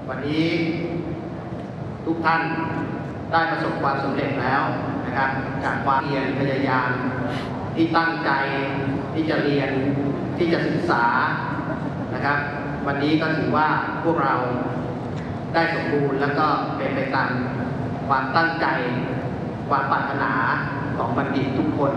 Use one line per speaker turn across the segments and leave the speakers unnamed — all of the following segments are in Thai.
วันนี้ทุกท่านได้ประสบความสำเร็จแล้วนะครับจากความเพียรพยายามที่ตั้งใจที่จะเรียนที่จะศึกษานะครับวันนี้ก็ถือว่าพวกเราได้สมบูรณ์แล้วก็เป็นไปตามความตั้งใจความปรารถนาของบัณฑิตทุกคน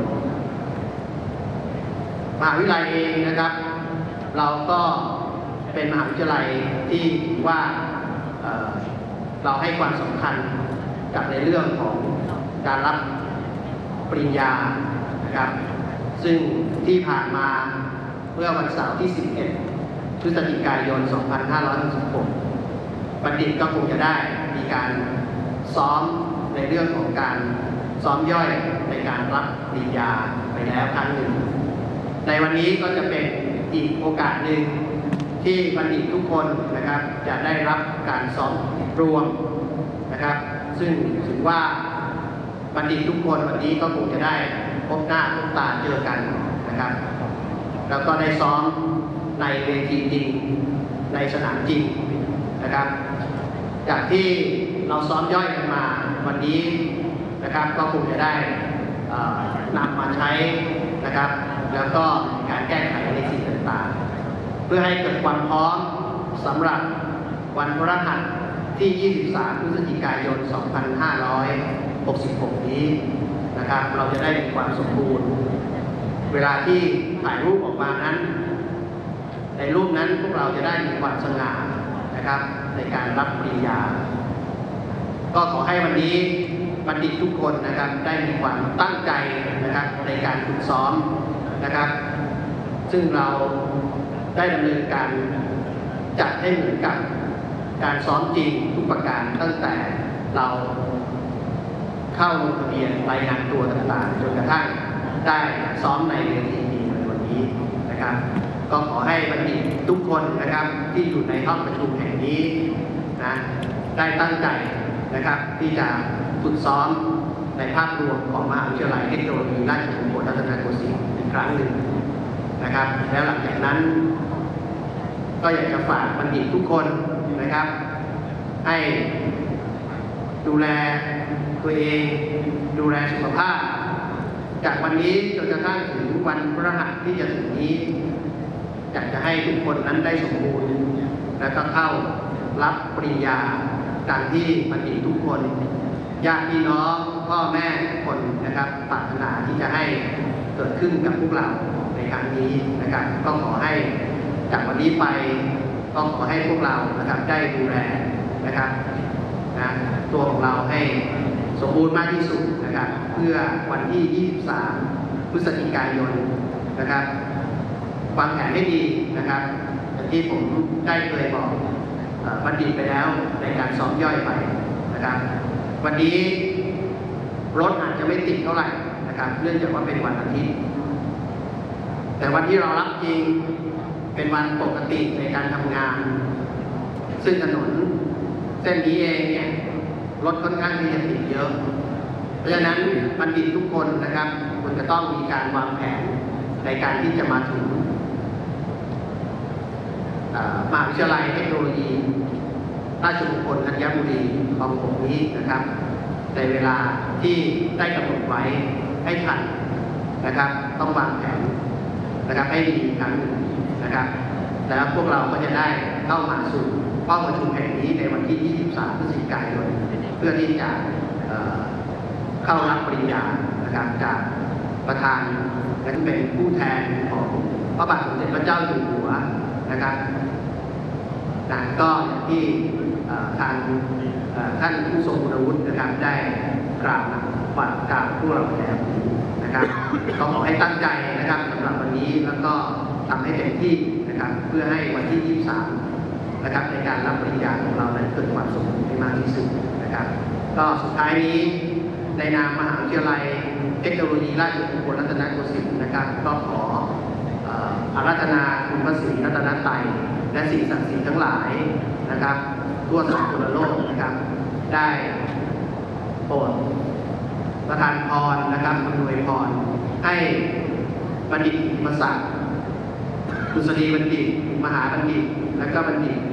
มหาวิทยาลัยเองนะครับเราก็เป็นมหาวิทยาลัยที่ถือว่าเราให้ความสำคัญกับในเรื่องของการรับปริญญานะครับซึ่งที่ผ่านมาเมื่อวันเสาร์ที่ 11 พฤศจิกายน 2566 บัณฑิตก็คงจะได้มีการซ้อมในเรื่องของการซ้อมย่อยในการรับปริญญาไปแล้วครั้งหนึ่งในวันนี้ก็จะเป็นอีกโอกาสหนึ่งที่บัณฑิตทุกคนนะครับจะได้รับการซ้อมรวมนะครับซึ่งถือว่าบัณฑิตทุกคนวันนี้ก็คงจะได้พบหน้าพบตาเจอกันนะครับแล้วก็ได้ซ้อมในเวทีจริงในสนามจริงนะครับจากที่เราซ้อมย่อยกันมาวันนี้นะครับก็คงจะได้นำมาใช้นะครับแล้วก็การแก้ไขในสิ่งต่างๆเพื่อให้เกิดความพร้อมสำหรับวันพฤหัสที่ 23 พฤศจิกายน 2566 นี้นะครับเราจะได้มีความสมบูรณ์เวลาที่ถ่ายรูปออกมานั้นในรูปนั้นพวกเราจะได้มีความสง่านะครับในการรับปริญญาก็ขอให้วันนี้บัณฑิตทุกคนนะครับได้มีความตั้งใจนะครับในการฝึกซ้อมนะครับซึ่งเราได้ดำเนินการจัดให้เหมือนกับการซ้อมจริงทุกประการตั้งแต่เราเข้าลงทะเบียนรายงานตัวต่างๆจนกระทั่งได้ซ้อมในเวทีจริงในวันนี้นะครับก็ขอให้บัณฑิตทุกคนนะครับที่อยู่ในห้องประชุมแห่งนี้นะได้ตั้งใจนะครับที่จะฝึกซ้อมในภาพรวมของมหาวิทยาลัยเทคโนโลยีราชมงคลรัตนโกสินทร์อีกครั้งหนึ่งนะครับแล้วหลังจากนั้นก็อยากจะฝากบัณฑิตทุกคนนะครับให้ดูแลตัวเองดูแลสุขภาพจากวันนี้จนกระทั่งถึงวันพฤหัสที่จะถึงนี้อยากจะให้ทุกคนนั้นได้สมบูรณ์และก็เข้ารับปริญญาตามที่บัณฑิตทุกคนญาติพี่น้องพ่อแม่ทุกคนนะครับปรารถนาที่จะให้เกิดขึ้นกับพวกเราในครั้งนี้นะครับก็ขอให้จากวันนี้ไปก็ขอให้พวกเรานะครับได้ดูแลนะครับนะตัวของเราให้สมบูรณ์มากที่สุดนะครับเพื่อวันที่ 23 พฤศจิกายนนะครับวางแผนให้ดีนะครับอย่างที่ผมได้เคยบอกบัณฑิตไปแล้วในการซ้อมย่อยไปนะครับวันนี้รถอาจจะไม่ติดเท่าไหร่นะครับเนื่องจากว่าเป็นวันอาทิตย์แต่วันที่เรารับจริงเป็นวันปกติในการทำงานซึ่งถนนเส้นนี้เองเนี่ยรถค่อนข้างที่จะติดเยอะเพราะฉะนั้นบัณฑิตทุกคนนะครับควรจะต้องมีการวางแผนในการที่จะมาถึงมหาวิทยาลัยเทคโนโลยีราชมงคลธัญบุรีคลอง 6 นี้นะครับในเวลาที่ได้กำหนดไว้ให้ทันนะครับต้องวางแผนนะครับให้ดีครั้งหนึ่งนะครับแล้วพวกเราก็จะได้เข้ามาสู่ห้องประชุมแห่งนี้ในวันที่ 23 พฤศจิกายนเพื่อที่จะเข้ารับปริญญานะครับจากประธานและเป็นผู้แทนของพระบาทสมเด็จพระเจ้าอยู่หัวนะครับก็อย่างที่ทางท่านผู้ทรงคุณวุฒินะครับได้กล่าวพวกเราแล้วนะครับก็ขอให้ตั้งใจนะครับสำหรับวันนี้แล้วก็ทำให้เต็มที่นะครับเพื่อให้วันที่ 23 นะครับในการรับปริญญาของเรานั้นเกิดความสมบูรณ์ให้มากที่สุดนะครับก็สุดท้ายนี้ในนามมหาวิทยาลัยเทคโนโลยีราชมงคลรัตนโกสินทร์นะครับก็ขออาราธนาคุณพระศรีรัตนตรัยและสิ่งศักดิ์สิทธิ์ทั้งหลายนะครับทั่วสากลโลกนะครับได้โปรดประทานพรนะครับอำนวยพรให้บัณฑิตอุปสรรคดุษฎีบัณฑิตมหาบัณฑิตและก็บัณฑิต